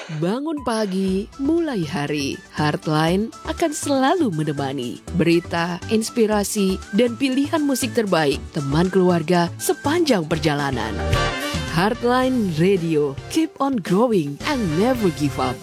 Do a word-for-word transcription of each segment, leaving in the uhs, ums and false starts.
Bangun pagi, mulai hari. Heartline akan selalu menemani berita, inspirasi, dan pilihan musik terbaik teman keluarga sepanjang perjalanan. Heartline Radio, keep on growing and never give up.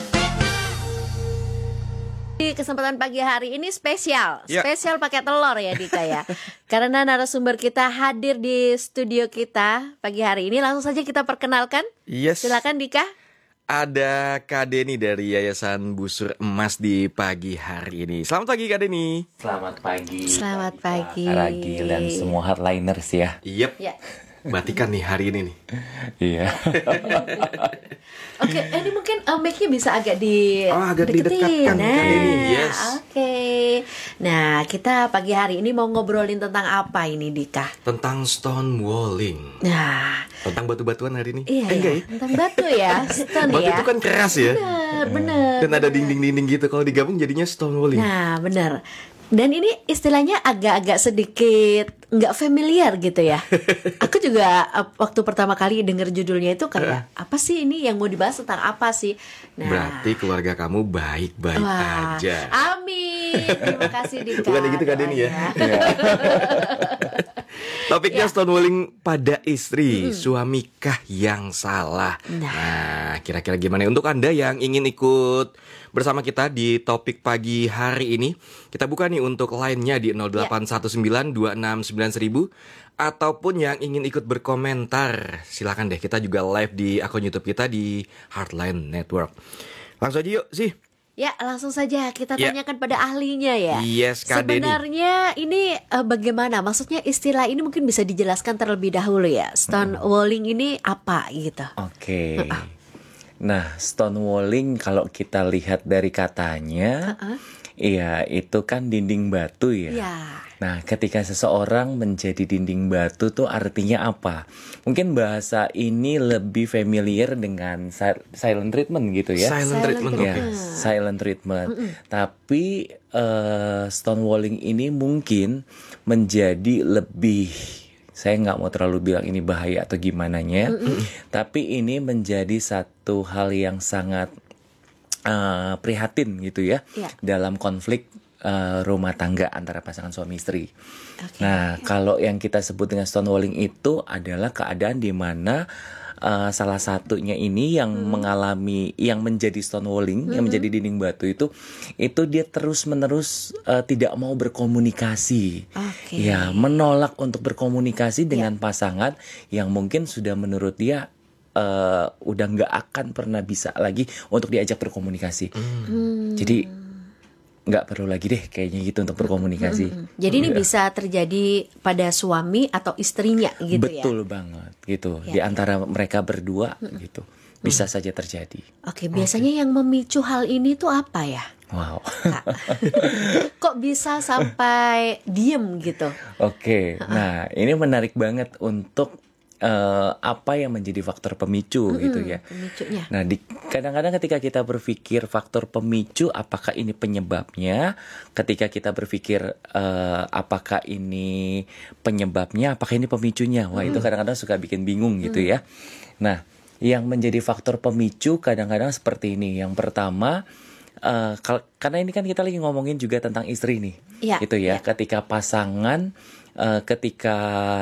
Di kesempatan pagi hari ini spesial, ya. spesial pakai telur ya Dika ya. Karena narasumber kita hadir di studio kita pagi hari ini, langsung saja kita perkenalkan. Yes. Silakan Dika. Ada Kak Denny dari Yayasan Busur Emas di pagi hari ini. Selamat pagi Kak Denny. Selamat pagi. Selamat pagi. Kak Ragil dan semua hardliners ya. Yep. Ya. Batikan nih hari ini nih. Iya. Oke, ini mungkin uh, mic-nya bisa agak di Oh, agak deketin. didekatkan, Nah, Kak Denny. Yes. Oke. Nah, kita pagi hari ini mau ngobrolin tentang apa ini Dika? Tentang stonewalling. Nah, Tentang batu-batuan hari ini. iya, eh, enggak ya. ya? Tentang batu ya, stone Batu ya. itu kan keras ya. Bener, bener. Dan ada bener. dinding-dinding gitu. Kalau digabung jadinya stonewalling. Nah, benar. Dan ini istilahnya agak-agak sedikit nggak familiar gitu ya. Aku juga uh, waktu pertama kali dengar judulnya itu kayak apa sih ini yang mau dibahas tentang apa sih? Nah, Berarti keluarga kamu baik-baik wah, aja. amin. Terima kasih Dika. Bukan gitu Kak Denny ya. Topiknya Ya. stonewalling pada istri, suamikah yang salah? Nah. Nah, kira-kira gimana untuk Anda yang ingin ikut bersama kita di topik pagi hari ini? Kita buka nih untuk line-nya di nol delapan satu sembilan dua enam sembilan seribu. Ataupun yang ingin ikut berkomentar, silakan deh, kita juga live di akun YouTube kita di Heartline Network. Langsung aja yuk sih. Ya, langsung saja kita Ya. tanyakan pada ahlinya ya. Yes, Kak Denny. Sebenarnya ini uh, bagaimana? Maksudnya istilah ini mungkin bisa dijelaskan terlebih dahulu ya. Stonewalling ini apa gitu? Oke. Nah, stonewalling kalau kita lihat dari katanya, Uh-uh. iya itu kan dinding batu ya. Ya. Nah, ketika seseorang menjadi dinding batu tuh artinya apa? Mungkin bahasa ini lebih familiar dengan si- silent treatment gitu ya. Silent, Silent treatment, Ya, oke. silent treatment. Tapi eh, stonewalling ini mungkin menjadi lebih, saya nggak mau terlalu bilang ini bahaya atau gimananya, tapi ini menjadi satu hal yang sangat eh, prihatin gitu ya, Ya. dalam konflik eh, rumah tangga antara pasangan suami istri. Oke. Nah, kalau yang kita sebut dengan stonewalling itu adalah keadaan di mana uh, salah satunya ini yang mengalami, yang menjadi stonewalling, yang menjadi dinding batu itu, itu dia terus-menerus uh, tidak mau berkomunikasi. Oke. Ya, menolak untuk berkomunikasi dengan pasangan yang mungkin sudah menurut dia uh, udah nggak akan pernah bisa lagi untuk diajak berkomunikasi. Jadi nggak perlu lagi deh kayaknya gitu untuk berkomunikasi. Jadi ini bisa terjadi pada suami atau istrinya gitu ya. Betul banget gitu. Ya, Di antara mereka berdua gitu. Bisa saja terjadi. Oke, biasanya yang memicu hal ini tuh apa ya? Wow. Kak? Kok bisa sampai diem gitu? Oke. Nah, ini menarik banget untuk eh, apa yang menjadi faktor pemicu gitu ya. Pemicunya. Nah, di, kadang-kadang ketika kita berpikir faktor pemicu, apakah ini penyebabnya? Ketika kita berpikir eh, apakah ini penyebabnya, apakah ini pemicunya? Wah, itu kadang-kadang suka bikin bingung gitu ya. Nah, yang menjadi faktor pemicu kadang-kadang seperti ini. Yang pertama, eh, kal- karena ini kan kita lagi ngomongin juga tentang istri nih, Iya, gitu ya. iya. Ketika pasangan, eh, ketika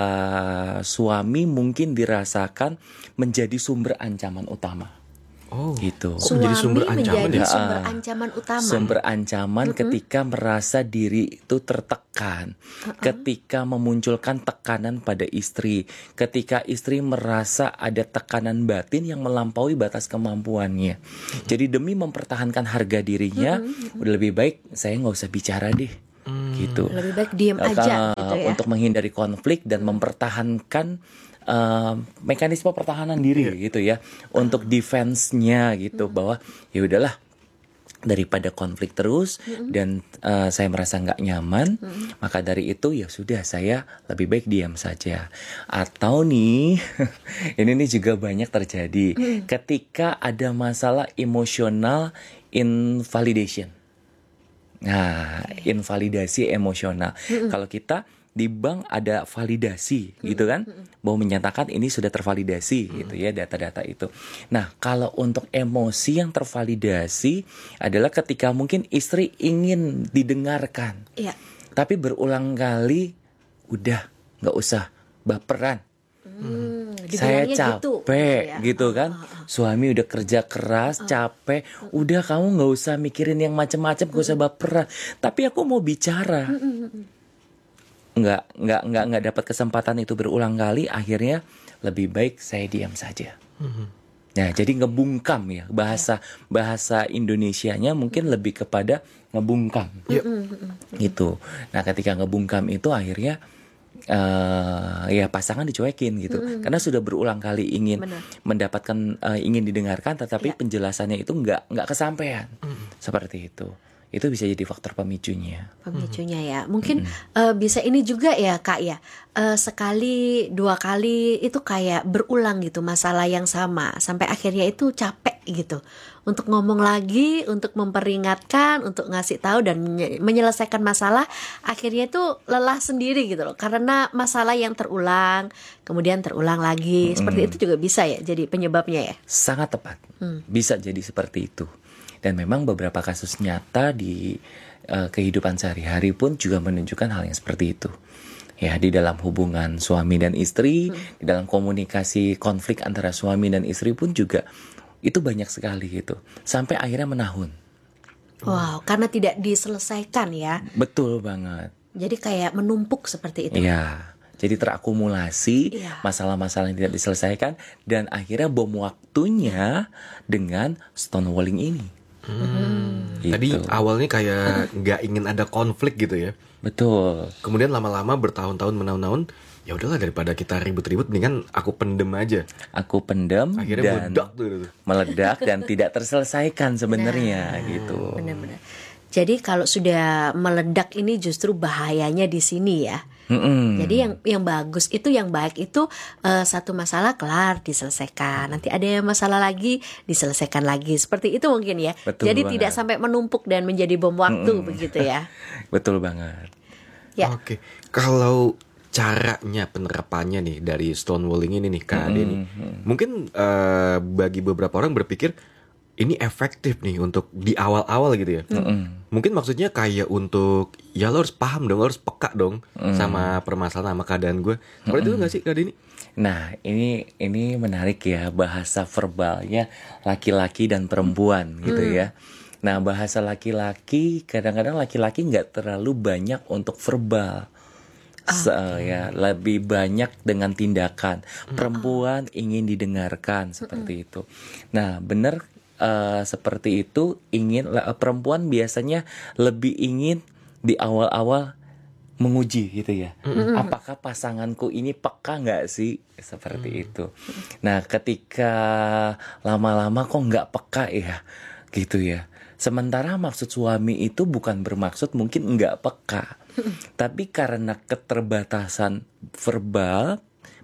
suami mungkin dirasakan menjadi sumber ancaman utama. Oh, Gitu. kok menjadi sumber Suami ancaman menjadi ya? sumber Ah, ancaman utama. Sumber ancaman ketika merasa diri itu tertekan, ketika memunculkan tekanan pada istri, ketika istri merasa ada tekanan batin yang melampaui batas kemampuannya. Jadi demi mempertahankan harga dirinya, udah lebih baik saya nggak usah bicara deh, gitu. Lebih baik diem Uh, aja gitu ya. Untuk menghindari konflik dan mempertahankan uh, mekanisme pertahanan diri gitu ya, untuk defense-nya gitu, bahwa ya udahlah, daripada konflik terus dan uh, saya merasa nggak nyaman, maka dari itu ya sudah, saya lebih baik diam saja. Atau nih ini nih juga banyak terjadi ketika ada masalah emosional invalidation. Nah, invalidasi emosional. Kalau kita di bank ada validasi gitu kan, bahwa menyatakan ini sudah tervalidasi gitu ya data-data itu. Nah, kalau untuk emosi yang tervalidasi adalah ketika mungkin istri ingin didengarkan, Iya. tapi berulang kali udah nggak usah baperan. Hmm, Saya dibilangnya gitu, capek ya. gitu kan, suami udah kerja keras, capek, udah kamu nggak usah mikirin yang macem-macem, nggak usah baperan. Tapi aku mau bicara, nggak nggak nggak nggak dapat kesempatan itu berulang kali, akhirnya lebih baik saya diam saja. Nah, jadi ngebungkam ya, bahasa bahasa Indonesianya mungkin lebih kepada ngebungkam, gitu. Nah, ketika ngebungkam itu akhirnya Uh, ya pasangan dicuekin gitu, mm-hmm. karena sudah berulang kali ingin Benar. mendapatkan uh, ingin didengarkan, tetapi Ya. penjelasannya itu nggak nggak kesampaian, mm. seperti itu. Itu bisa jadi faktor pemicunya. Pemicunya ya, mungkin eh, bisa ini juga ya Kak ya, eh, sekali dua kali itu kayak berulang gitu masalah yang sama sampai akhirnya itu capek gitu untuk ngomong lagi, untuk memperingatkan, untuk ngasih tahu dan menye- menyelesaikan masalah, akhirnya itu lelah sendiri gitu loh karena masalah yang terulang kemudian terulang lagi. Seperti itu juga bisa ya jadi penyebabnya ya. Sangat tepat, bisa jadi seperti itu. Dan memang beberapa kasus nyata di uh, kehidupan sehari-hari pun juga menunjukkan hal yang seperti itu. Ya, di dalam hubungan suami dan istri, hmm. di dalam komunikasi konflik antara suami dan istri pun juga itu banyak sekali gitu. Sampai akhirnya menahun. Wow, karena tidak diselesaikan ya. Betul banget. Jadi kayak menumpuk seperti itu. Iya. Jadi terakumulasi Iya. masalah-masalah yang tidak diselesaikan dan akhirnya bom waktunya dengan stonewalling ini. Hmm. Gitu. Tadi awalnya kayak nggak ingin ada konflik gitu ya. Betul. Kemudian lama-lama bertahun-tahun menahun-nahun, ya udahlah daripada kita ribut-ribut, mendingan aku pendem aja. Aku pendem Akhirnya dan meledak tuh. meledak dan tidak terselesaikan sebenarnya gitu. Benar-benar. Jadi kalau sudah meledak ini justru bahayanya di sini ya. Mm-mm. Jadi yang yang bagus itu, yang baik itu eh, satu masalah kelar diselesaikan. Nanti ada yang masalah lagi diselesaikan lagi. Seperti itu mungkin ya. Betul Jadi banget. tidak sampai menumpuk dan menjadi bom waktu begitu ya. Betul banget. Ya. Oke, kalau caranya penerapannya nih dari stonewalling ini nih Kak Ade nih, mungkin eh, bagi beberapa orang berpikir ini efektif nih untuk di awal-awal gitu ya. Mm-mm. Mungkin maksudnya kayak untuk ya lo harus paham dong, lo harus peka dong mm. sama permasalahan, sama keadaan gue. Seperti itu nggak sih Kak Ade ini? Nah, ini ini menarik ya, bahasa verbalnya laki-laki dan perempuan gitu ya. Nah, bahasa laki-laki, kadang-kadang laki-laki nggak terlalu banyak untuk verbal. Se- ya, lebih banyak dengan tindakan. Perempuan ingin didengarkan seperti itu. Nah, benar uh, seperti itu, ingin uh, perempuan biasanya lebih ingin di awal-awal menguji gitu ya. Apakah pasanganku ini peka nggak sih, seperti mm. itu. Nah, ketika lama-lama kok nggak peka ya, gitu ya. Sementara maksud suami itu bukan bermaksud mungkin nggak peka, tapi karena keterbatasan verbal,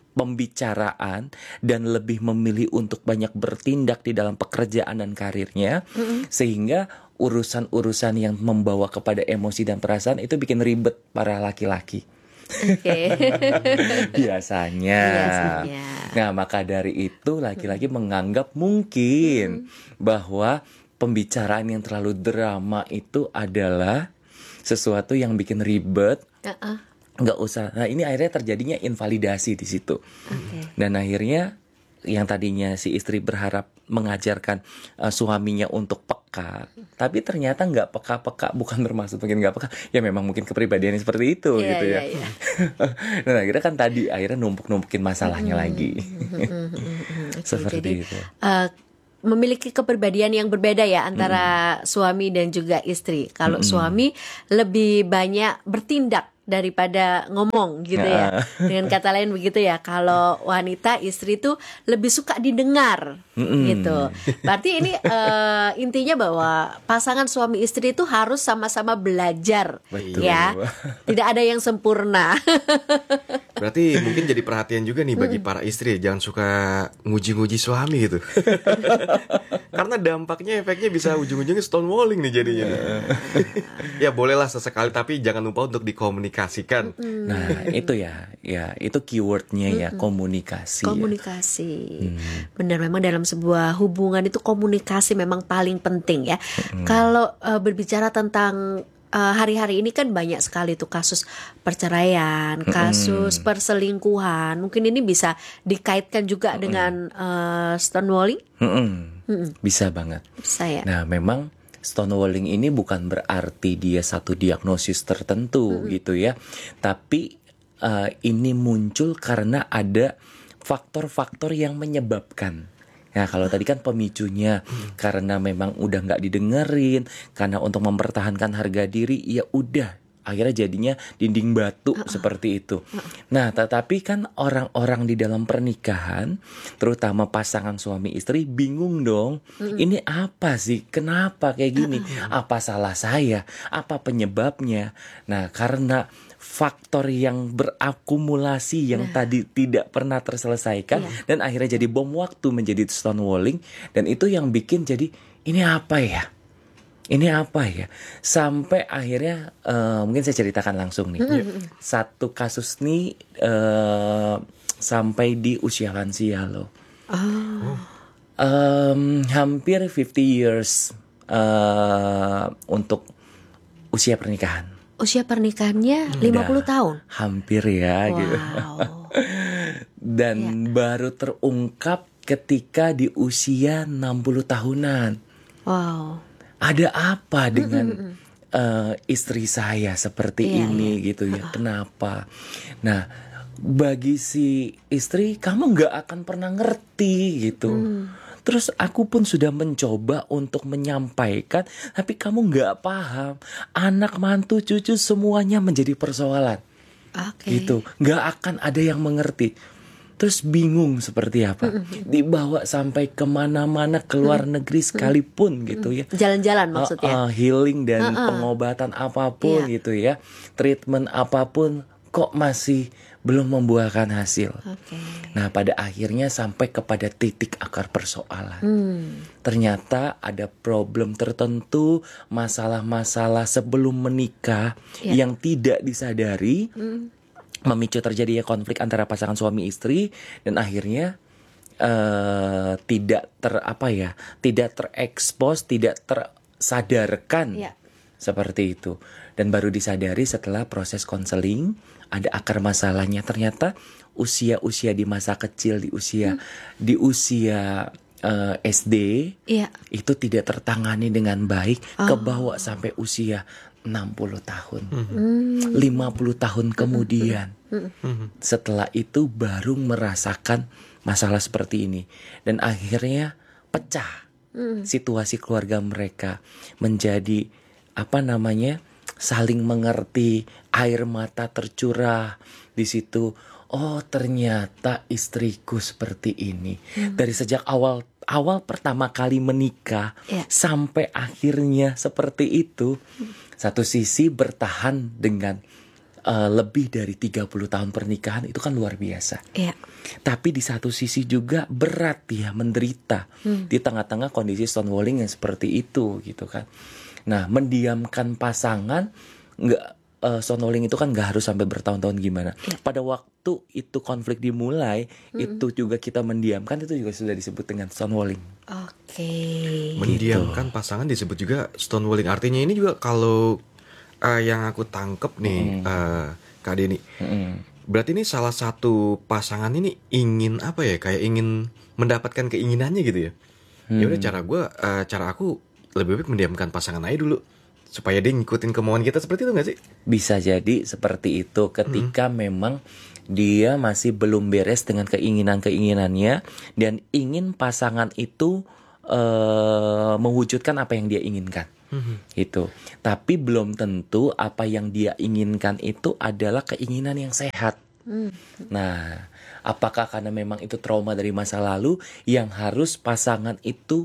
pembicaraan, dan lebih memilih untuk banyak bertindak di dalam pekerjaan dan karirnya, mm-hmm. sehingga urusan-urusan yang membawa kepada emosi dan perasaan itu bikin ribet para laki-laki. Oke. Biasanya. Biasanya. Nah, maka dari itu laki-laki menganggap mungkin mm. bahwa pembicaraan yang terlalu drama itu adalah sesuatu yang bikin ribet. Uh-uh. Nggak usah. Nah, ini akhirnya terjadinya invalidasi di situ. Okay. Dan akhirnya yang tadinya si istri berharap mengajarkan uh, suaminya untuk peka, tapi ternyata nggak peka-peka, bukan bermaksud mungkin nggak peka, ya memang mungkin kepribadiannya seperti itu yeah, gitu ya. Yeah, yeah. Dan akhirnya kan tadi akhirnya numpuk-numpukin masalahnya Hmm. lagi. Okay, Seperti jadi, itu. uh, memiliki kepribadian yang berbeda ya antara mm. suami dan juga istri. Kalau mm. suami lebih banyak bertindak daripada ngomong gitu ya. Dengan kata lain begitu ya. Kalau wanita, istri tuh lebih suka didengar mm. gitu. Berarti ini uh, intinya bahwa pasangan suami istri itu harus sama-sama belajar. Betul. Ya. Tidak ada yang sempurna. Berarti mungkin jadi perhatian juga nih bagi para istri, jangan suka nguji-nguji suami gitu. Karena dampaknya, efeknya bisa ujung-ujungnya stonewalling nih jadinya. Ya bolehlah sesekali, tapi jangan lupa untuk dikomunikasikan dikomunikasikan. Nah, itu ya, ya itu keywordnya ya, komunikasi. ya. Komunikasi. Benar, memang dalam sebuah hubungan itu komunikasi memang paling penting ya. Kalau eh, berbicara tentang eh, hari-hari ini kan banyak sekali tuh kasus perceraian, kasus perselingkuhan. Mungkin ini bisa dikaitkan juga dengan eh, stonewalling. Mm-mm. Bisa banget. Bisa ya. Nah, memang stonewalling ini bukan berarti dia satu diagnosis tertentu gitu ya, tapi uh, ini muncul karena ada faktor-faktor yang menyebabkan. Nah, kalau tadi kan pemicunya karena memang udah nggak didengerin, karena untuk mempertahankan harga diri, ya udah akhirnya jadinya dinding batu seperti itu. Nah, tetapi kan orang-orang di dalam pernikahan, terutama pasangan suami istri, bingung dong. Ini apa sih? Kenapa kayak gini? Apa salah saya? Apa penyebabnya? Nah, karena faktor yang berakumulasi yang tadi tidak pernah terselesaikan dan akhirnya jadi bom waktu, menjadi stonewalling, dan itu yang bikin jadi ini apa ya? Ini apa ya? Sampai akhirnya uh, mungkin saya ceritakan langsung nih. Satu kasus nih uh, sampai di usia lansia loh. Oh. Um, hampir lima puluh years uh, untuk usia pernikahan. Usia pernikahannya lima puluh tahun. Hampir ya gitu. Wow. Dan baru terungkap ketika di usia enam puluh tahunan. Wow. Ada apa dengan uh, istri saya seperti Iya, ini gitu ya? Kenapa? Nah, bagi si istri, kamu nggak akan pernah ngerti gitu. Terus aku pun sudah mencoba untuk menyampaikan, tapi kamu nggak paham. Anak, mantu, cucu semuanya menjadi persoalan. Oke. Gitu, nggak akan ada yang mengerti. Terus bingung seperti apa, dibawa sampai kemana-mana, keluar negeri sekalipun gitu ya. Jalan-jalan Uh, maksudnya. uh, healing dan Uh-uh. pengobatan apapun Iya. gitu ya, treatment apapun kok masih belum membuahkan hasil. Oke. Nah, pada akhirnya sampai kepada titik akar persoalan. Ternyata ada problem tertentu, masalah-masalah sebelum menikah Iya. yang tidak disadari, memicu terjadinya konflik antara pasangan suami istri, dan akhirnya uh, tidak ter apa ya, tidak terekspos, tidak tersadarkan. Iya. Seperti itu. Dan baru disadari setelah proses konseling, ada akar masalahnya. Ternyata usia-usia di masa kecil, di usia di usia uh, S D, Iya. itu tidak tertangani dengan baik, kebawa sampai usia enam puluh tahun. lima puluh tahun kemudian. Setelah itu baru merasakan masalah seperti ini. Dan akhirnya pecah situasi keluarga mereka, menjadi apa namanya, saling mengerti, air mata tercurah di situ. Oh, ternyata istriku seperti ini. Dari sejak awal awal pertama kali menikah Ya. sampai akhirnya seperti itu. Satu sisi bertahan dengan uh, lebih dari tiga puluh tahun pernikahan, itu kan luar biasa. Iya. Tapi di satu sisi juga berat ya, menderita di tengah-tengah kondisi stonewalling yang seperti itu gitu kan. Nah, mendiamkan pasangan, nggak uh, stonewalling itu kan nggak harus sampai bertahun-tahun gimana. Ya. Pada waktu itu konflik dimulai, itu juga kita mendiamkan, itu juga sudah disebut dengan stonewalling. Oke. Mendiamkan pasangan disebut juga stonewalling. Artinya ini juga kalau uh, yang aku tangkep nih, uh, Kak Denny, berarti ini salah satu pasangan ini ingin apa ya, kayak ingin mendapatkan keinginannya gitu ya. Ya udah, cara gue, uh, cara aku lebih baik mendiamkan pasangan aja dulu supaya dia ngikutin kemauan kita, seperti itu nggak sih? Bisa jadi seperti itu ketika memang dia masih belum beres dengan keinginan-keinginannya dan ingin pasangan itu uh, mewujudkan apa yang dia inginkan. Itu. Tapi belum tentu apa yang dia inginkan itu adalah keinginan yang sehat. Nah, apakah karena memang itu trauma dari masa lalu yang harus pasangan itu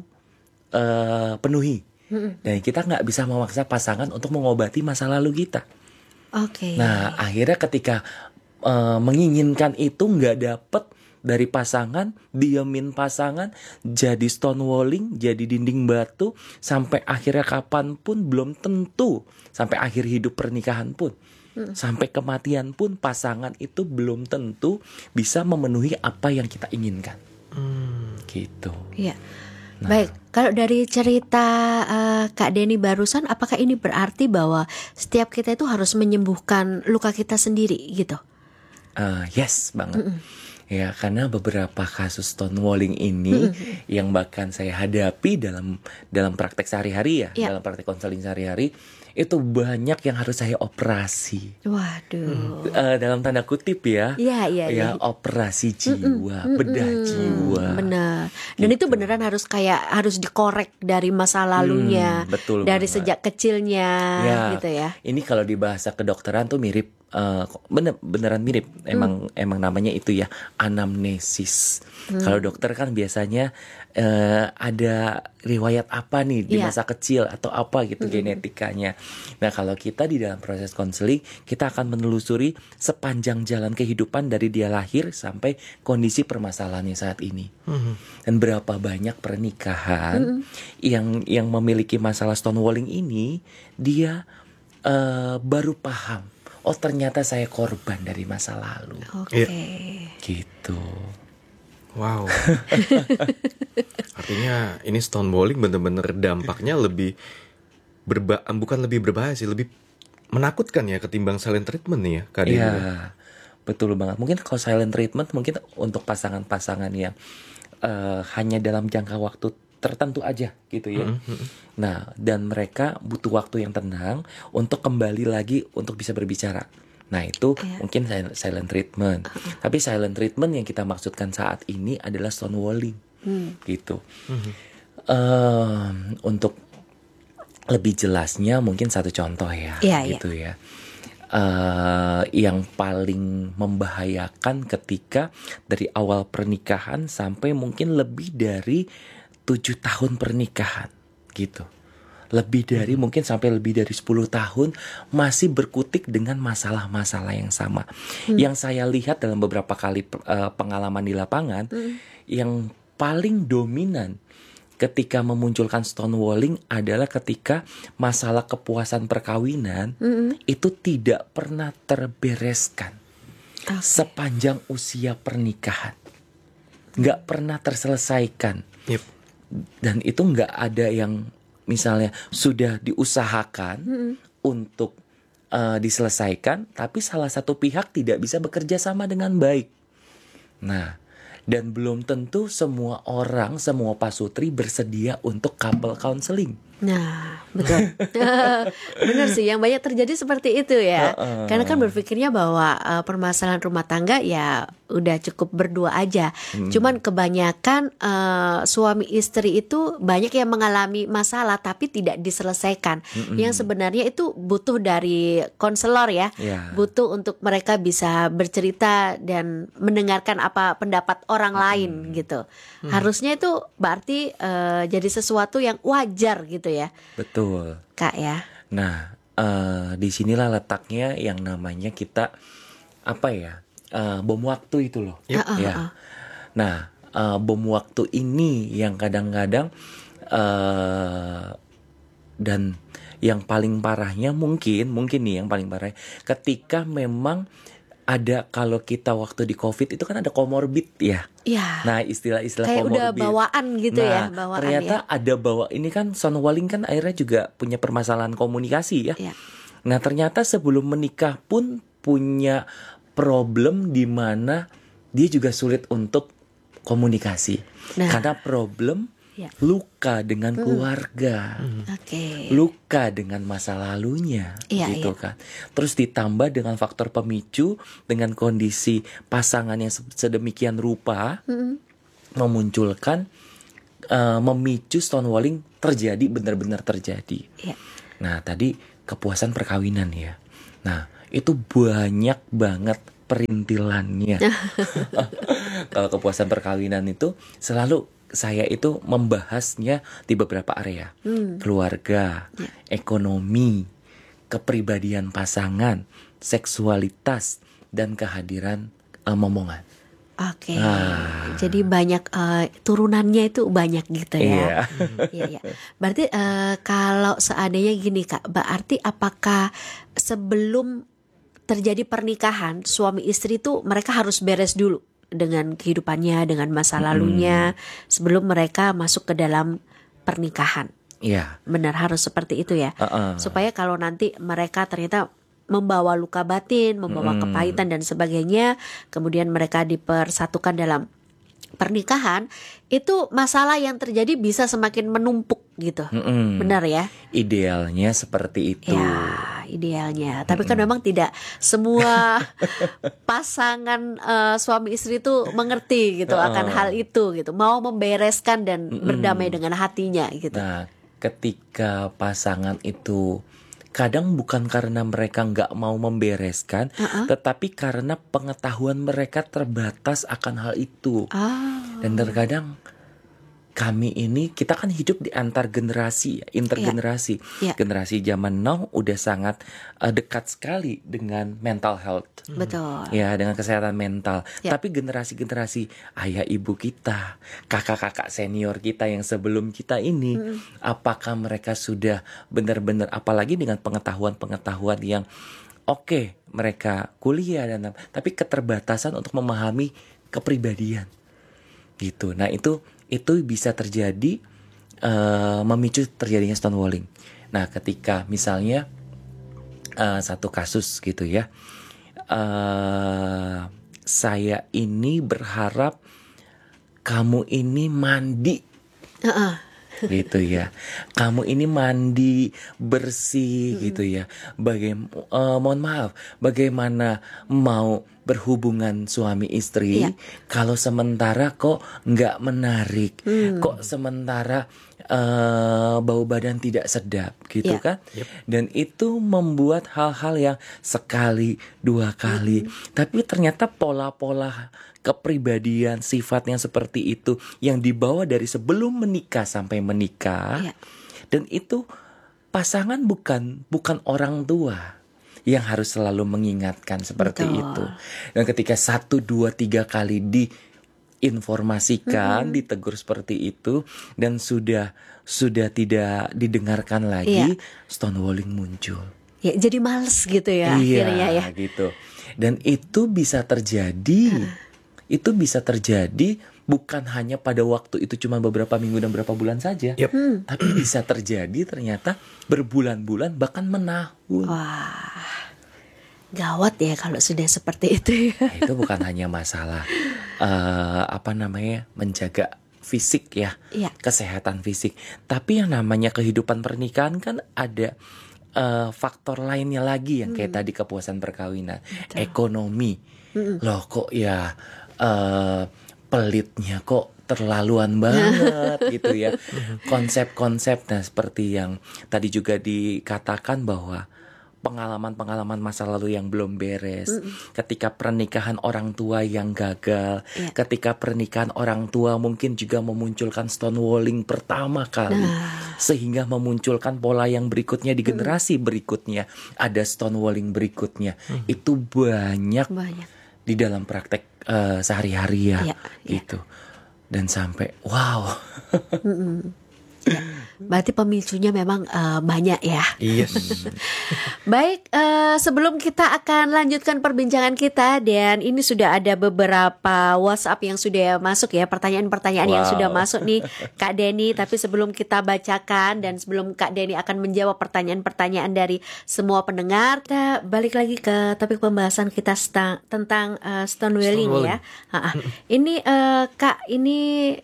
uh, penuhi? Dan kita nggak bisa memaksa pasangan untuk mengobati masa lalu kita. Oke. Nah, akhirnya ketika uh, menginginkan itu nggak dapet dari pasangan, diamin pasangan, jadi stonewalling, jadi dinding batu, sampai akhirnya kapanpun belum tentu, sampai akhir hidup pernikahan pun Sampai kematian pun pasangan itu belum tentu bisa memenuhi apa yang kita inginkan. Hmm. Gitu. Iya. Baik, kalau dari cerita uh, Kak Denny barusan, apakah ini berarti bahwa setiap kita itu harus menyembuhkan luka kita sendiri gitu? Uh, yes banget. Mm-mm. Ya, karena beberapa kasus stonewalling ini mm-mm. yang bahkan saya hadapi dalam dalam praktek sehari-hari ya, ya. dalam praktek konseling sehari-hari, itu banyak yang harus saya operasi. Waduh. Uh, dalam tanda kutip ya. Iya, iya, ya, ya. operasi jiwa, mm-mm, bedah mm-mm, jiwa. Benar. Dan gitu. Itu beneran harus kayak harus dikorek dari masa lalunya, hmm, betul dari banget. Sejak kecilnya, ya, gitu ya. Ini kalau di bahasa kedokteran tuh mirip, uh, bener beneran mirip. Emang hmm. emang namanya itu ya anamnesis. Hmm. Kalau dokter kan biasanya uh, ada riwayat apa nih di yeah. masa kecil atau apa gitu hmm. genetikanya. Nah, kalau kita di dalam proses konseling, kita akan menelusuri sepanjang jalan kehidupan dari dia lahir sampai kondisi permasalahannya saat ini. Hmm. Dan berapa banyak pernikahan hmm. yang yang memiliki masalah stonewalling ini, dia uh, baru paham, oh ternyata saya korban dari masa lalu. Oke. Okay. Gitu. Wow. Artinya ini stonewalling bener-bener dampaknya lebih berba bukan lebih berbahaya sih, lebih menakutkan ya ketimbang silent treatment nih ya, Kak Denny. Iya, betul banget. Mungkin kalau silent treatment mungkin untuk pasangan-pasangan yang uh, hanya dalam jangka waktu tertentu aja gitu ya. Mm-hmm. Nah, dan mereka butuh waktu yang tenang untuk kembali lagi untuk bisa berbicara. Nah, itu yeah. mungkin silent treatment. Uh-uh. Tapi silent treatment yang kita maksudkan saat ini adalah stonewalling. Hmm. Gitu. Mm-hmm. Uh, untuk lebih jelasnya mungkin satu contoh ya, yeah, gitu yeah. ya. Uh, yang paling membahayakan ketika dari awal pernikahan sampai mungkin lebih dari tujuh tahun pernikahan gitu. Lebih dari hmm. mungkin sampai lebih dari sepuluh tahun masih berkutik dengan masalah-masalah yang sama. Hmm. Yang saya lihat dalam beberapa kali uh, pengalaman di lapangan, hmm. yang paling dominan ketika memunculkan stonewalling adalah ketika masalah kepuasan perkawinan hmm. itu tidak pernah terbereskan okay. sepanjang usia pernikahan. Nggak pernah terselesaikan. Yep. Dan itu nggak ada yang misalnya sudah diusahakan hmm. untuk uh, diselesaikan, tapi salah satu pihak tidak bisa bekerja sama dengan baik. Nah, dan belum tentu semua orang, semua pasutri bersedia untuk couple counseling. Nah, betul. Benar sih, yang banyak terjadi seperti itu ya. Uh-uh. Karena kan berpikirnya bahwa uh, permasalahan rumah tangga ya udah cukup berdua aja. Hmm. Cuman kebanyakan uh, suami istri itu banyak yang mengalami masalah tapi tidak diselesaikan. Hmm. Yang sebenarnya itu butuh dari konselor ya. Yeah. Butuh untuk mereka bisa bercerita dan mendengarkan apa pendapat orang hmm. lain gitu. Hmm. Harusnya itu berarti uh, jadi sesuatu yang wajar gitu ya. Betul, Kak ya. Nah, uh, disinilah letaknya yang namanya kita apa ya, uh, bom waktu itu loh. Yep. Uh, uh, ya. uh. Nah, uh, bom waktu ini yang kadang-kadang uh, dan yang paling parahnya mungkin, mungkin nih yang paling parah, ketika memang ada, kalau kita waktu di COVID itu kan ada komorbid ya. Iya. Nah, istilah-istilah kayak komorbid. Kayak udah bawaan gitu nah, ya. Bawaan ternyata ya. ada bawa. Ini kan stonewalling kan akhirnya juga punya permasalahan komunikasi ya. Iya. Nah, ternyata sebelum menikah pun punya problem di mana dia juga sulit untuk komunikasi. Nah. Karena problem ya. Luka dengan keluarga, hmm. okay. luka dengan masa lalunya, ya, gitu ya. kan. Terus ditambah dengan faktor pemicu, dengan kondisi pasangan yang sedemikian rupa, hmm. memunculkan, uh, memicu stonewalling terjadi, benar-benar terjadi. Ya. Nah, tadi kepuasan perkawinan ya. Nah, itu banyak banget perintilannya. Kalau kepuasan perkawinan itu selalu saya itu membahasnya di beberapa area. Hmm. Keluarga, ya. Ekonomi, kepribadian pasangan, seksualitas, dan kehadiran uh, momongan. Oke. Okay. Nah. Jadi banyak uh, turunannya itu banyak gitu ya. Iya, iya. Berarti uh, kalau seandainya gini Kak, berarti apakah sebelum terjadi pernikahan, suami istri tuh mereka harus beres dulu dengan kehidupannya, dengan masa lalunya sebelum mereka masuk ke dalam pernikahan. Iya. Benar, harus seperti itu ya. Uh-uh. Supaya kalau nanti mereka ternyata membawa luka batin, membawa Mm-mm. kepahitan dan sebagainya, kemudian mereka dipersatukan dalam pernikahan, itu masalah yang terjadi bisa semakin menumpuk gitu. Mm-mm. Benar ya? Idealnya seperti itu. Ya, idealnya. Tapi kan memang tidak semua pasangan eh, suami istri itu mengerti gitu Uh-uh. akan hal itu gitu. Mau membereskan dan Mm-mm. berdamai dengan hatinya gitu. Nah, ketika pasangan itu kadang bukan karena mereka nggak mau membereskan, Uh-uh. tetapi karena pengetahuan mereka terbatas akan hal itu. Ah. Dan terkadang kami ini, kita kan hidup di antar generasi, intergenerasi. Ya. Generasi zaman now udah sangat uh, dekat sekali dengan mental health. Betul. Ya, dengan kesehatan mental. Ya. Tapi generasi-generasi ayah ibu kita, kakak-kakak senior kita yang sebelum kita ini, mm. apakah mereka sudah benar-benar, apalagi dengan pengetahuan-pengetahuan yang oke, okay, mereka kuliah dan tapi keterbatasan untuk memahami kepribadian. Gitu. Nah, itu itu bisa terjadi uh, memicu terjadinya stonewalling. Nah, ketika misalnya uh, satu kasus gitu ya. Uh, saya ini berharap kamu ini mandi, Uh-uh. gitu ya. Kamu ini mandi bersih, gitu ya. Bagaim, uh, mohon maaf, bagaimana mau berhubungan suami istri Iya. kalau sementara kok nggak menarik, Hmm. kok sementara uh, bau badan tidak sedap, gitu Iya. kan? Dan itu membuat hal-hal yang sekali dua kali, tapi ternyata pola-pola kepribadian sifatnya seperti itu yang dibawa dari sebelum menikah sampai menikah. Iya. Dan itu pasangan bukan bukan orang tua yang harus selalu mengingatkan seperti Betul. itu. Dan ketika satu, dua, tiga kali diinformasikan, Mm-hmm. ditegur seperti itu, dan sudah sudah tidak didengarkan lagi, Iya. stonewalling muncul. Ya, jadi males gitu ya Iya, akhirnya ya. gitu. Dan itu bisa terjadi, itu bisa terjadi bukan hanya pada waktu itu cuma beberapa minggu dan beberapa bulan saja, Yep. tapi bisa terjadi ternyata berbulan-bulan bahkan menahun. Wah, gawat ya kalau sudah seperti itu ya. Nah, itu bukan hanya masalah eh, apa namanya menjaga fisik ya, Iya. kesehatan fisik, tapi yang namanya kehidupan pernikahan kan ada eh, faktor lainnya lagi yang kayak tadi kepuasan perkawinan, Betul. ekonomi. Loh kok ya eh, pelitnya kok terlaluan banget gitu ya. Konsep-konsep, nah seperti yang tadi juga dikatakan bahwa pengalaman-pengalaman masa lalu yang belum beres, Mm-mm. ketika pernikahan orang tua yang gagal, Iya. ketika pernikahan orang tua mungkin juga memunculkan stonewalling pertama kali, Nah. sehingga memunculkan pola yang berikutnya di generasi berikutnya, ada stonewalling berikutnya. Itu banyak Banyak. di dalam praktek eh, sehari-hari ya, Iya, iya. gitu. Dan sampai wow. Ya, berarti pemicunya memang eh, banyak ya. Yes. Baik, eh, sebelum kita akan lanjutkan perbincangan kita, dan ini sudah ada beberapa WhatsApp yang sudah masuk ya, pertanyaan-pertanyaan yang Wow. sudah masuk nih Kak Denny. Tapi sebelum kita bacakan dan sebelum Kak Denny akan menjawab pertanyaan-pertanyaan dari semua pendengar, kita balik lagi ke topik pembahasan kita sta- tentang eh, stonewalling ya. Ha-ha. Ini eh, Kak, ini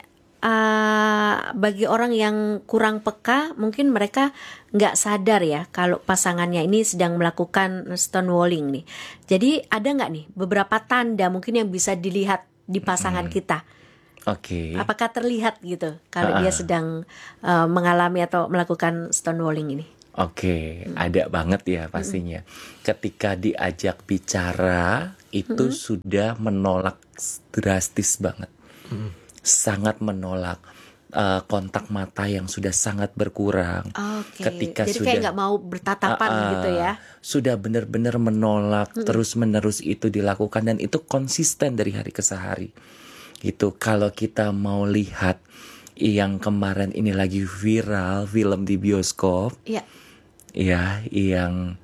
Uh, bagi orang yang kurang peka, mungkin mereka nggak sadar ya kalau pasangannya ini sedang melakukan stonewalling nih. Jadi ada nggak nih beberapa tanda mungkin yang bisa dilihat di pasangan kita? Oke. Apakah terlihat gitu kalau Ah. dia sedang uh, mengalami atau melakukan stonewalling ini? Oke, ada banget ya pastinya. Ketika diajak bicara itu sudah menolak drastis banget. Sangat menolak uh, kontak mata yang sudah sangat berkurang. Oke. Ketika Jadi sudah kayak nggak mau bertatapan Ah, ah, gitu ya? sudah benar-benar menolak, terus-menerus itu dilakukan dan itu konsisten dari hari ke hari. Gitu. Kalau kita mau lihat yang kemarin ini lagi viral film di bioskop, Iya. ya, yang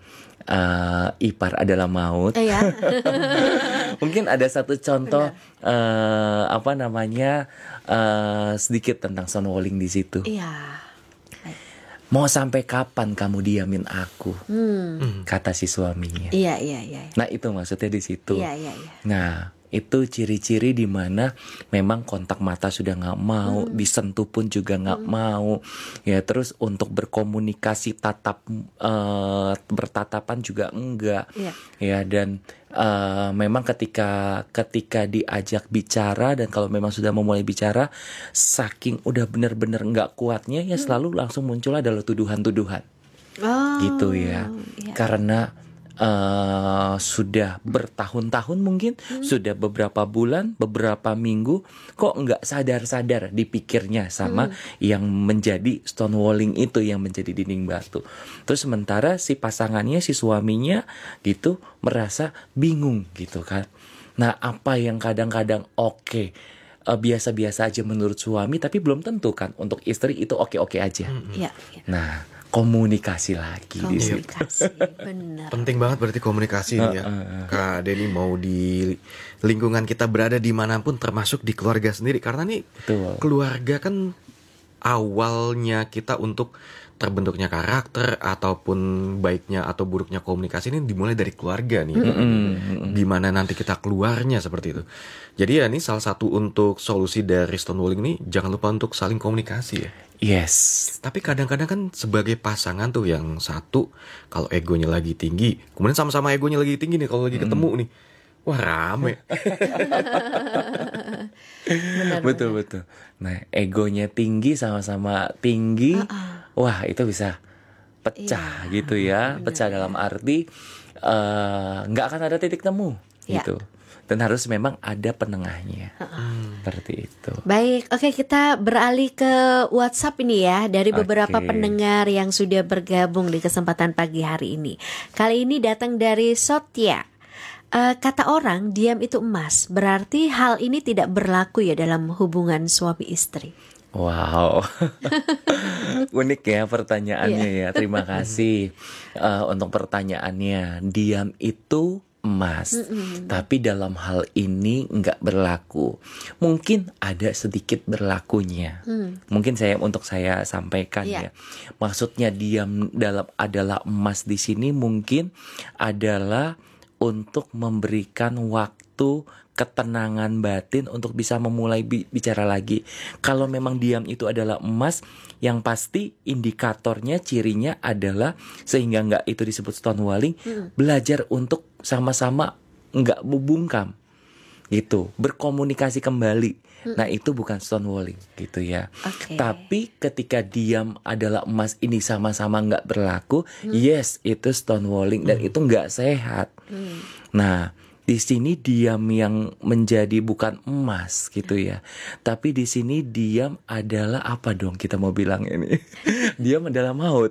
uh, ipar adalah maut. Eh, ya. Mungkin ada satu contoh uh, apa namanya uh, sedikit tentang stonewalling di situ. Iya. Mau sampai kapan kamu diamin aku? Hmm. Kata si suaminya. Iya, iya, iya. Nah itu maksudnya di situ. Iya, iya, iya. Nah itu ciri-ciri di mana memang kontak mata sudah nggak mau, Hmm. disentuh pun juga nggak Hmm. mau. Ya terus untuk berkomunikasi tatap uh, bertatapan juga enggak. Iya. Ya dan uh, memang ketika ketika diajak bicara dan kalau memang sudah memulai bicara, saking udah benar-benar nggak kuatnya ya selalu langsung muncul adalah tuduhan-tuduhan. Oh, Gitu ya. iya. Karena uh, sudah bertahun-tahun mungkin, sudah beberapa bulan, beberapa minggu, kok nggak sadar-sadar dipikirnya sama yang menjadi stonewalling itu, yang menjadi dinding batu. Terus sementara si pasangannya, si suaminya gitu merasa bingung gitu kan. Nah apa yang kadang-kadang oke, uh, biasa-biasa aja menurut suami, tapi belum tentu kan untuk istri itu oke-oke aja. Iya, iya. Nah komunikasi lagi di situ. Komunikasi, benar. Penting banget berarti komunikasi ini ya. Kak Denny, mau di lingkungan kita berada dimanapun, termasuk di keluarga sendiri. Karena nih Betul. keluarga kan awalnya kita untuk terbentuknya karakter ataupun baiknya atau buruknya komunikasi ini dimulai dari keluarga nih. Gimana nanti kita keluarnya seperti itu. Jadi ya ini salah satu untuk solusi dari stonewalling ini, jangan lupa untuk saling komunikasi ya. Yes. Tapi kadang-kadang kan sebagai pasangan tuh yang satu kalau egonya lagi tinggi, kemudian sama-sama egonya lagi tinggi nih kalau lagi ketemu nih. Wah rame. Benar, Betul betul. Nah egonya tinggi sama-sama tinggi, wah itu bisa pecah gitu ya. Pecah dalam arti eh, nggak akan ada titik temu Ya. gitu. Dan harus memang ada penengahnya. Seperti itu. Baik, oke kita beralih ke WhatsApp ini ya, dari beberapa Oke. pendengar yang sudah bergabung di kesempatan pagi hari ini. Kali ini datang dari Sotya. Eh, kata orang diam itu emas, berarti hal ini tidak berlaku ya dalam hubungan suami istri. Wow, unik ya pertanyaannya ya. Terima kasih eh, untuk pertanyaannya. Diam itu emas, tapi dalam hal ini nggak berlaku. Mungkin ada sedikit berlakunya. Mungkin saya untuk saya sampaikan Iya. ya. Maksudnya diam dalam adalah emas di sini mungkin adalah untuk memberikan waktu ketenangan batin untuk bisa memulai bi- bicara lagi. Kalau memang diam itu adalah emas, yang pasti indikatornya, cirinya adalah sehingga nggak itu disebut stonewalling, belajar untuk sama-sama nggak membungkam, gitu, berkomunikasi kembali. Nah itu bukan stonewalling, gitu ya. Oke. Tapi ketika diam adalah emas ini sama-sama nggak berlaku, yes itu stonewalling dan itu nggak sehat. Nah di sini diam yang menjadi bukan emas gitu ya. Tapi di sini diam adalah apa dong kita mau bilang ini? Diam adalah maut.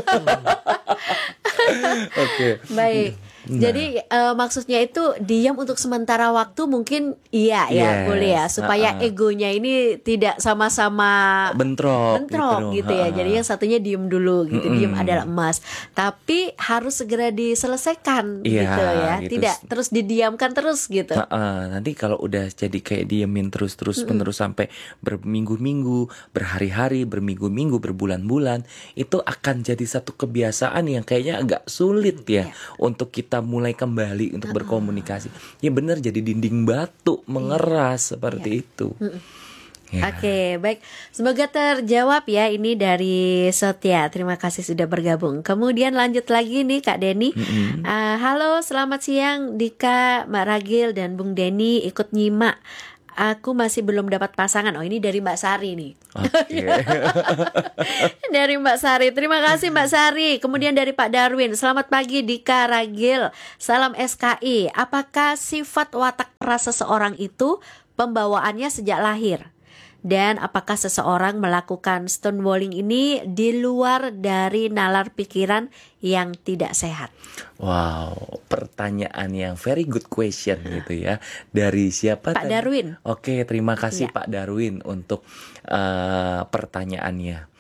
Oke. Baik. Nah. Jadi eh, maksudnya itu diam untuk sementara waktu mungkin iya ya, Yes. boleh ya, supaya Uh-uh. egonya ini tidak sama-sama Bentrok, bentrok gitu, ya. Ha-ha. Jadi yang satunya diem dulu gitu, diem adalah emas. Tapi harus segera diselesaikan Iya, gitu ya. gitu. Tidak terus didiamkan terus gitu. Nah, nanti kalau udah jadi kayak diemin terus-terus menerus sampai berminggu-minggu, berhari-hari, berminggu-minggu, berbulan-bulan, itu akan jadi satu kebiasaan yang kayaknya agak sulit ya untuk kita mulai kembali untuk berkomunikasi. Ya benar, jadi dinding batu mengeras seperti itu. Ya. Oke, baik. Semoga terjawab ya ini dari Setia. Terima kasih sudah bergabung. Kemudian lanjut lagi nih Kak Denny. Ah, halo, selamat siang Dika, Mbak Ragil dan Bung Denny, ikut nyimak. Aku masih belum dapat pasangan. Oh, ini dari Mbak Sari nih. Oke. Dari Mbak Sari. Terima kasih Mbak Sari. Kemudian dari Pak Darwin. Selamat pagi Dika, Ragil. Salam S K I. Apakah sifat watak keras seseorang itu pembawaannya sejak lahir? Dan apakah seseorang melakukan stonewalling ini di luar dari nalar pikiran yang tidak sehat? Wow, pertanyaan yang very good question gitu ya. Dari siapa Pak tadi? Darwin. Oke, terima kasih Ya. Pak Darwin untuk uh, pertanyaannya.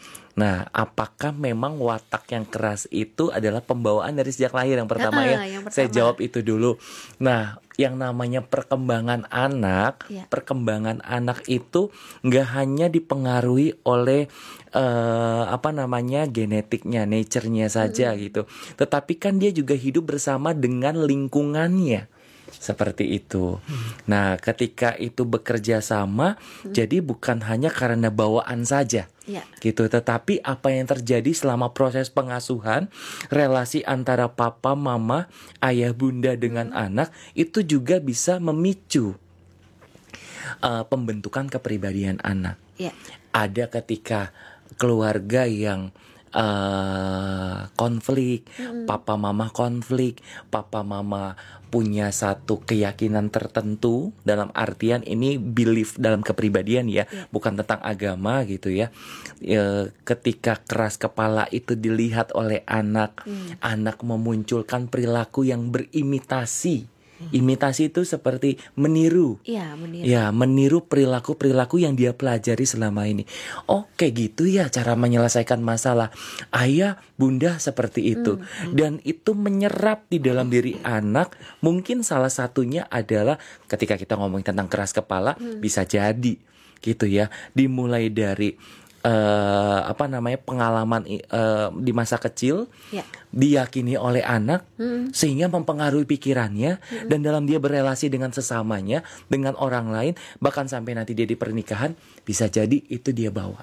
Nah, apakah memang watak yang keras itu adalah pembawaan dari sejak lahir? Yang pertama Ah, ya, yang pertama. saya jawab itu dulu. Nah, yang namanya perkembangan anak, Ya. perkembangan anak itu nggak hanya dipengaruhi oleh eh, apa namanya genetiknya, nature-nya saja gitu. Tetapi kan dia juga hidup bersama dengan lingkungannya. Seperti itu. Nah, ketika itu bekerja sama, jadi bukan hanya karena bawaan saja. Ya. Gitu, tetapi apa yang terjadi selama proses pengasuhan, relasi antara papa, mama, ayah, bunda dengan anak itu juga bisa memicu uh, pembentukan kepribadian anak. Ya. Ada ketika keluarga yang uh, konflik, papa mama konflik, papa mama punya satu keyakinan tertentu, dalam artian ini belief dalam kepribadian ya, Ya. bukan tentang agama gitu ya. E, ketika keras kepala itu dilihat oleh anak, anak memunculkan perilaku yang berimitasi. Imitasi itu seperti meniru. Iya, meniru. Ya, meniru perilaku-perilaku yang dia pelajari selama ini. Oh, kayak gitu ya cara menyelesaikan masalah. Ayah, bunda seperti itu. Dan itu menyerap di dalam diri anak. Mungkin salah satunya adalah ketika kita ngomongin tentang keras kepala, bisa jadi gitu ya. Dimulai dari eh, apa namanya pengalaman eh, di masa kecil. Ya. Diyakini oleh anak sehingga mempengaruhi pikirannya dan dalam dia berelasi dengan sesamanya, dengan orang lain, bahkan sampai nanti dia di pernikahan bisa jadi itu dia bawa.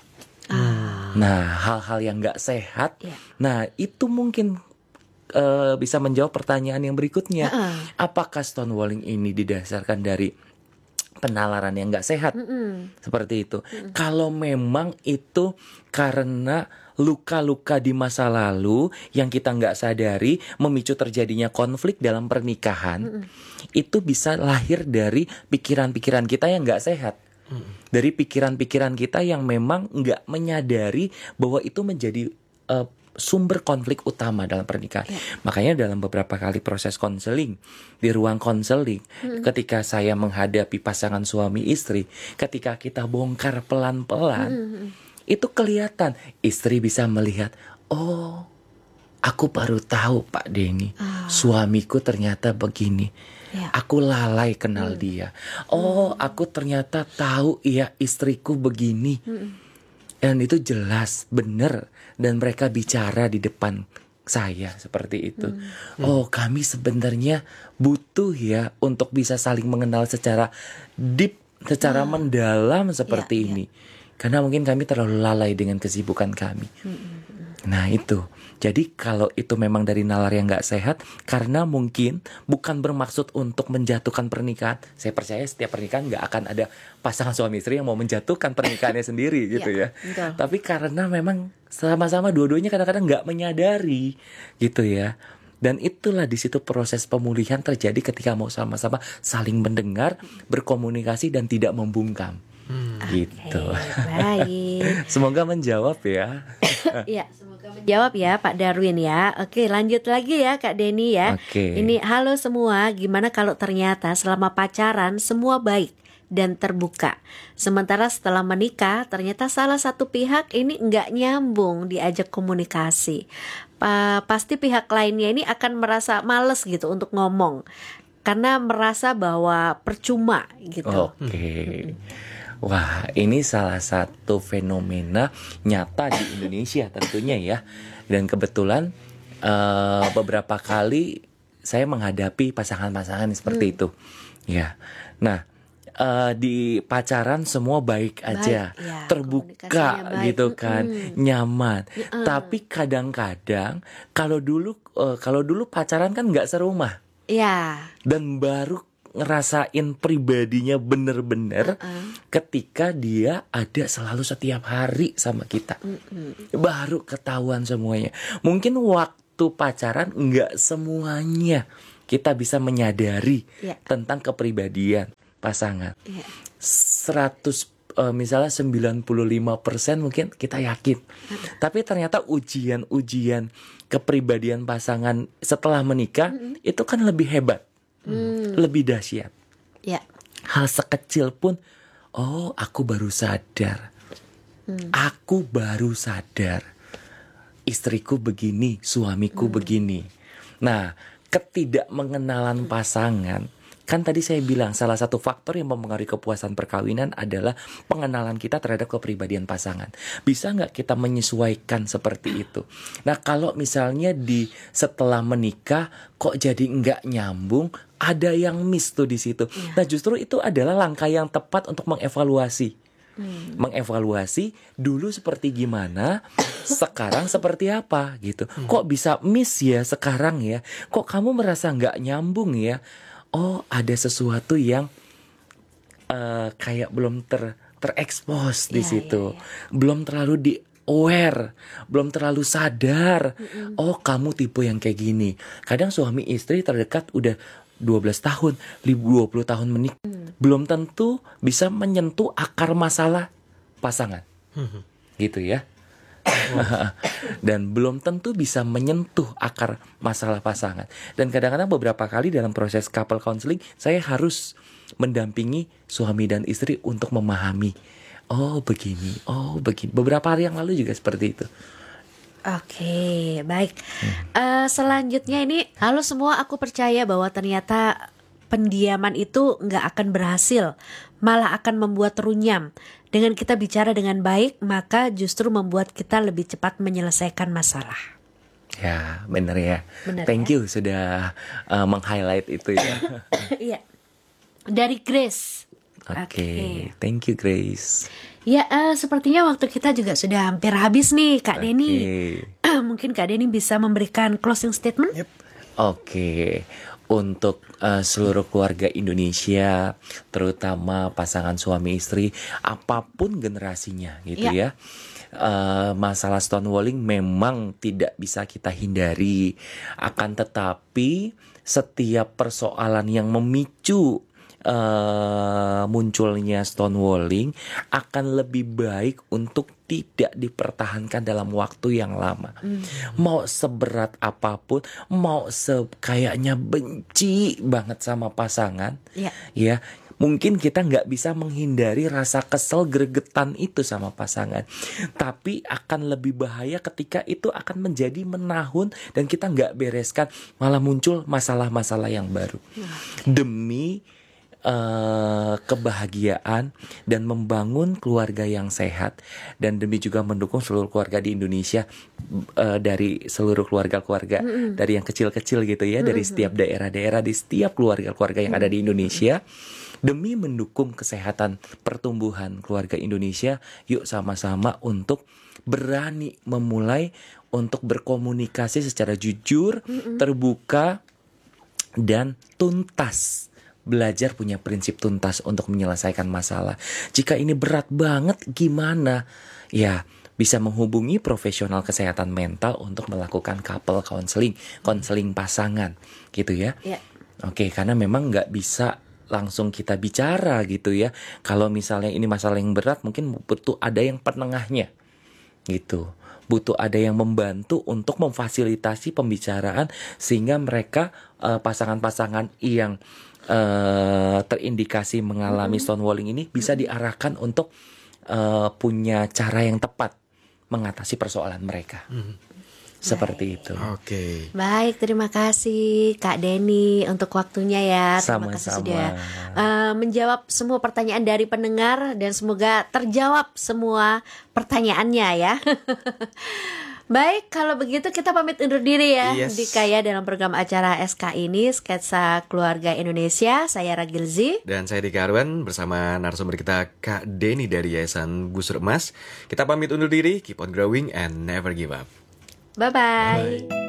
Nah, hal-hal yang nggak sehat, Ya. nah itu mungkin eh, bisa menjawab pertanyaan yang berikutnya. Ah. Apakah stonewalling ini didasarkan dari penalaran yang nggak sehat? Seperti itu. Kalau memang itu karena luka-luka di masa lalu yang kita nggak sadari memicu terjadinya konflik dalam pernikahan, itu bisa lahir dari pikiran-pikiran kita yang nggak sehat. Dari pikiran-pikiran kita yang memang nggak menyadari bahwa itu menjadi uh, sumber konflik utama dalam pernikahan. Makanya dalam beberapa kali proses konseling, di ruang konseling, ketika saya menghadapi pasangan suami istri, ketika kita bongkar pelan-pelan, itu kelihatan istri bisa melihat, oh, aku baru tahu Pak Denny, suamiku ternyata begini. Ya. Aku lalai kenal dia. Oh, aku ternyata tahu ya istriku begini. Dan itu jelas, benar. Dan mereka bicara di depan saya seperti itu. Oh, kami sebenarnya butuh ya untuk bisa saling mengenal secara deep, secara mendalam seperti Ya, ya. ini. Karena mungkin kami terlalu lalai dengan kesibukan kami. Nah itu, jadi kalau itu memang dari nalar yang gak sehat, karena mungkin bukan bermaksud untuk menjatuhkan pernikahan. Saya percaya setiap pernikahan gak akan ada pasangan suami istri yang mau menjatuhkan pernikahannya sendiri gitu Ya, ya. betul. Tapi karena memang sama-sama dua-duanya kadang-kadang gak menyadari gitu ya. Dan itulah di situ proses pemulihan terjadi ketika mau sama-sama saling mendengar, berkomunikasi dan tidak membungkam. Gitu. Oke, baik. Semoga menjawab ya. Ya, semoga menjawab ya Pak Darwin ya. Oke, lanjut lagi ya Kak Denny ya. Oke. Ini halo semua, gimana kalau ternyata selama pacaran semua baik dan terbuka. Sementara setelah menikah ternyata salah satu pihak ini nggak nyambung diajak komunikasi. Pa- pasti pihak lainnya ini akan merasa males gitu untuk ngomong. Karena merasa bahwa percuma gitu. Oke. Wah, ini salah satu fenomena nyata di Indonesia tentunya ya. Dan kebetulan eh, beberapa kali saya menghadapi pasangan-pasangan seperti itu. Ya. Nah, eh, di pacaran semua baik aja, Baik, ya, terbuka komunikasinya baik. gitu kan, nyaman. Tapi kadang-kadang kalau dulu eh, kalau dulu pacaran kan nggak serumah. Ya. Dan baru ngerasain pribadinya bener-bener ketika dia ada selalu setiap hari sama kita. Baru ketahuan semuanya. Mungkin waktu pacaran nggak semuanya kita bisa menyadari Ya. tentang kepribadian pasangan. Ya. seratus eh, misalnya sembilan puluh lima persen mungkin kita yakin. Tapi ternyata ujian-ujian kepribadian pasangan setelah menikah itu kan lebih hebat. Lebih dahsyat. Ya. Hal sekecil pun, oh aku baru sadar Hmm. Aku baru sadar istriku begini, suamiku Hmm. begini. Nah, ketidakmengenalan pasangan, kan tadi saya bilang salah satu faktor yang mempengaruhi kepuasan perkawinan adalah pengenalan kita terhadap kepribadian pasangan. Bisa nggak kita menyesuaikan seperti itu? Nah, kalau misalnya di setelah menikah kok jadi nggak nyambung, ada yang miss tuh di situ. Iya. Nah, justru itu adalah langkah yang tepat untuk mengevaluasi. Hmm. Mengevaluasi dulu seperti gimana, sekarang seperti apa gitu. Kok bisa miss ya sekarang ya? Kok kamu merasa nggak nyambung ya? Oh, ada sesuatu yang eh, kayak belum ter terekspos di Iya, situ, iya, belum terlalu di aware, belum terlalu sadar. Oh, kamu tipe yang kayak gini. Kadang suami istri terdekat udah dua belas tahun, dua puluh tahun menikah, belum tentu bisa menyentuh akar masalah pasangan. Gitu ya. Dan belum tentu bisa menyentuh akar masalah pasangan. Dan kadang-kadang beberapa kali dalam proses couple counseling, saya harus mendampingi suami dan istri untuk memahami. Oh begini, oh begini. Beberapa hari yang lalu juga seperti itu. Oke, baik. Eh, selanjutnya ini, halo semua, aku percaya bahwa ternyata pendiaman itu nggak akan berhasil, malah akan membuat runyam. Dengan kita bicara dengan baik, maka justru membuat kita lebih cepat menyelesaikan masalah. Ya, benar ya. Benar Thank ya. you sudah uh, meng-highlight itu ya. Iya. Dari Grace. Oke, thank you Grace. Ya, eh, sepertinya waktu kita juga sudah hampir habis nih, Kak Denny. Oke. Mungkin Kak Denny bisa memberikan closing statement? Oke, untuk uh, seluruh keluarga Indonesia, terutama pasangan suami istri, apapun generasinya, gitu Ya. ya. Uh, masalah stonewalling memang tidak bisa kita hindari. Akan tetapi, setiap persoalan yang memicu Uh, munculnya stonewalling akan lebih baik untuk tidak dipertahankan dalam waktu yang lama. Hmm. Mau seberat apapun, mau sekayaknya benci banget sama pasangan, Ya. ya mungkin kita nggak bisa menghindari rasa kesel gregetan itu sama pasangan. Tapi akan lebih bahaya ketika itu akan menjadi menahun dan kita nggak bereskan, malah muncul masalah-masalah yang baru. Demi Uh, kebahagiaan dan membangun keluarga yang sehat, dan demi juga mendukung seluruh keluarga di Indonesia, uh, dari seluruh keluarga-keluarga, mm-hmm. dari yang kecil-kecil gitu ya, mm-hmm. dari setiap daerah-daerah, di setiap keluarga-keluarga yang mm-hmm. ada di Indonesia, demi mendukung kesehatan pertumbuhan keluarga Indonesia. Yuk sama-sama untuk berani memulai untuk berkomunikasi secara jujur, mm-hmm. terbuka, dan tuntas. Belajar punya prinsip tuntas untuk menyelesaikan masalah. Jika ini berat banget gimana? Ya, bisa menghubungi profesional kesehatan mental untuk melakukan couple counseling, counseling pasangan, gitu ya. Ya. Oke, karena memang nggak bisa langsung kita bicara gitu ya. Kalau misalnya ini masalah yang berat, mungkin butuh ada yang penengahnya, gitu. Butuh ada yang membantu untuk memfasilitasi pembicaraan sehingga mereka uh, pasangan-pasangan yang Uh, terindikasi mengalami mm-hmm. stonewalling ini bisa diarahkan untuk uh, punya cara yang tepat mengatasi persoalan mereka. Mm-hmm. Seperti Baik. itu. Oke. Okay. Baik, terima kasih Kak Denny untuk waktunya ya. Terima Sama-sama. kasih sudah uh, menjawab semua pertanyaan dari pendengar dan semoga terjawab semua pertanyaannya ya. Baik, kalau begitu kita pamit undur diri ya. Yes. Di Kaya dalam program acara S K ini, Sketsa Keluarga Indonesia. Saya Ragilzi. Dan saya Dika Arwan bersama narasumber kita Kak Denny dari Yayasan Busur Emas. Kita pamit undur diri, keep on growing and never give up. Bye-bye. Bye.